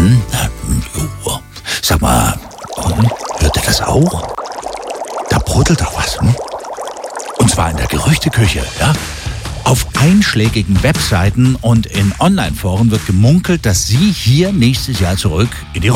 Jo. Sag mal, hört ihr das auch? Da brodelt doch was, Und zwar in der Gerüchteküche, ja? Auf einschlägigen Webseiten und in Online-Foren wird gemunkelt, dass Sie hier nächstes Jahr zurück in die